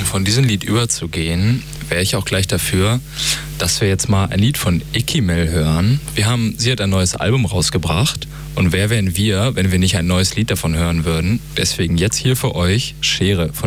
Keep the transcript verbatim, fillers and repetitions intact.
von diesem Lied überzugehen, wäre ich auch gleich dafür, dass wir jetzt mal ein Lied von Ikimel hören. Wir haben, sie hat ein neues Album rausgebracht und wer wären wir, wenn wir nicht ein neues Lied davon hören würden? Deswegen jetzt hier für euch Schere von